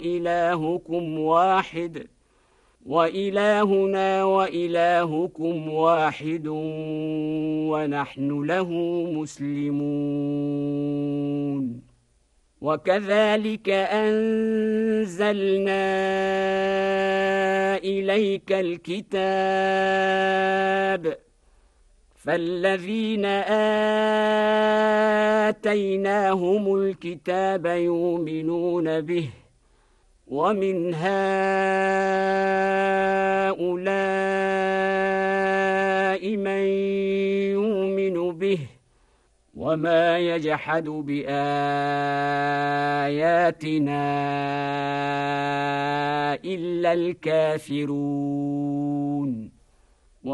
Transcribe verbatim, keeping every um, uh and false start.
وإلهكم واحد وإلهنا وإلهكم واحد ونحن له مسلمون. وكذلك أنزلنا إليك الكتاب فالذين آتيناهم الكتاب يؤمنون به ومن هؤلاء من يؤمن به وما يجحد بآياتنا إلا الكافرون.